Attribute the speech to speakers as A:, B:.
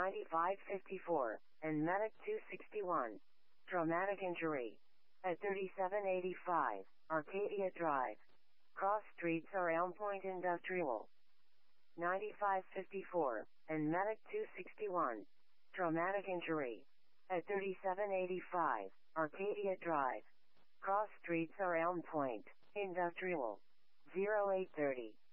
A: 9554, and Medic 261. Traumatic injury. At 3785, Arcadia Drive. Cross streets are Elm Point Industrial. 9554, and Medic 261. Traumatic injury. At 3785, Arcadia Drive. Cross streets are Elm Point Industrial. 0830.